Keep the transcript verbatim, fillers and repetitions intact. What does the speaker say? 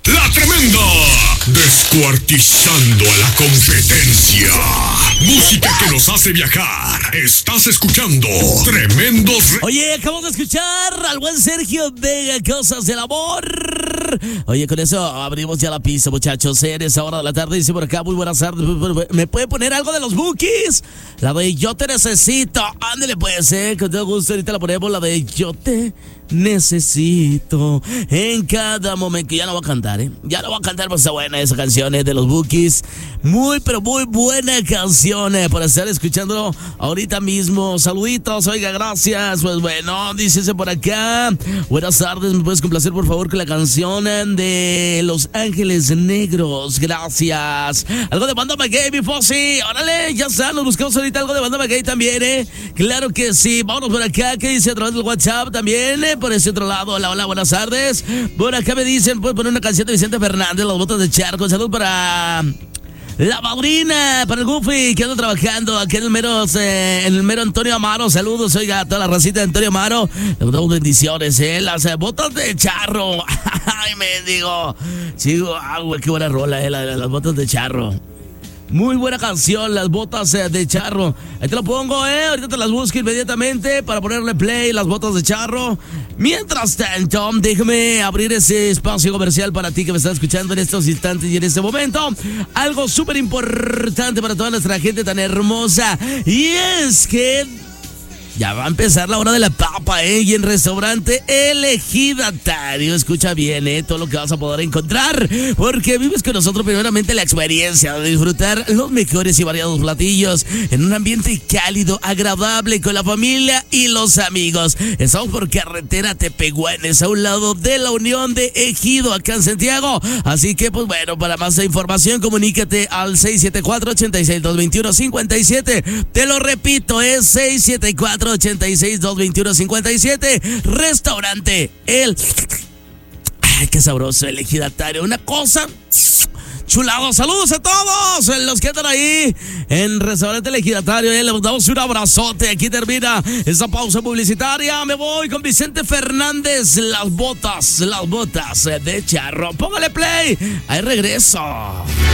La Tremenda. Descuartizando a la competencia. Música que nos hace viajar. Estás escuchando Tremendos. Oye, acabamos de escuchar al buen Sergio Vega, Cosas del Amor. Oye, con eso abrimos ya la pista, muchachos. En esa hora de la tarde, dice por acá, muy buenas tardes. ¿Me puede poner algo de los Bukis? La de Yo Te Necesito. Ándale, pues, eh. Con todo gusto, ahorita la ponemos, la de Yo Te Necesito en cada momento. Ya no voy a cantar, ¿eh? Ya no voy a cantar, pues está buena esa canción, ¿eh? De los Bukis. Muy, pero muy buena canción, ¿eh? Por estar escuchándolo ahorita mismo. Saluditos, oiga, gracias. Pues bueno, dice por acá. Buenas tardes, ¿me puedes complacer, por favor, con la canción de Los Ángeles Negros? Gracias. Algo de Banda Maguey, mi Fossi. Órale, ya está, nos buscamos ahorita algo de Banda Maguey también, ¿eh? Claro que sí. Vámonos por acá, que dice a través del WhatsApp también, ¿eh? Por ese otro lado. Hola, hola, buenas tardes. Por acá me dicen, puedes poner una canción de Vicente Fernández, Las Botas de Charco. Salud para la madrina, para el Goofy, que anda trabajando aquí en el mero, eh, en el mero Antonio Amaro. Saludos, oiga, a toda la racita de Antonio Amaro. Le damos bendiciones, eh. Las eh, botas de charro. Ay, me digo. Chico, ah, güey, qué buena rola, eh, la de las botas de charro. Muy buena canción, Las Botas de Charro. Ahí te lo pongo, eh. Ahorita te las busco inmediatamente para ponerle play, Las Botas de Charro. Mientras tanto, déjame abrir ese espacio comercial para ti que me estás escuchando en estos instantes y en este momento. Algo súper importante para toda nuestra gente tan hermosa. Y es que ya va a empezar la hora de la papa, ¿eh? Y en Restaurante El Ejidatario, escucha bien, ¿eh? Todo lo que vas a poder encontrar, porque vives con nosotros primeramente la experiencia de disfrutar los mejores y variados platillos en un ambiente cálido, agradable, con la familia y los amigos. Estamos por carretera Tepehuanes, a un lado de la Unión de Ejido, acá en Santiago. Así que, pues bueno, para más información, comunícate al seis siete cuatro, ocho seis, dos dos uno, cinco siete. Te lo repito, es seis siete cuatro, ochenta y seis, doscientos veintiuno, cincuenta y siete. Restaurante El... Ay, qué sabroso, El Ejidatario. Una cosa chulado. Saludos a todos los que están ahí en Restaurante El Ejidatario. Eh, les damos un abrazote. Aquí termina esta pausa publicitaria. Me voy con Vicente Fernández. Las botas, las botas de charro. Póngale play. Ahí regreso.